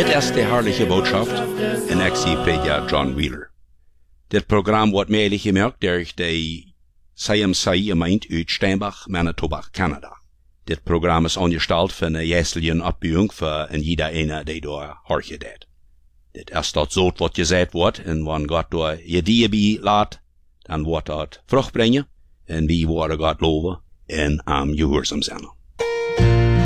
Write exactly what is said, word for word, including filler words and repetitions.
Dit is de herrliche Botschaft en ik zie prediker John Wheeler. Dit programma wordt mede gemaakt door de C M C gemeente uit Steinbach, Manitoba, Canada. Dit programma is ongesteld van een jäselijke opbouwing voor een jeder ene die door horje deed. Dit is dat zout wat gezegd wordt en wanneer God door je die bij laat, dan wordt dat vrucht brengen en wie worden God loven en am gehoorzaam zijn.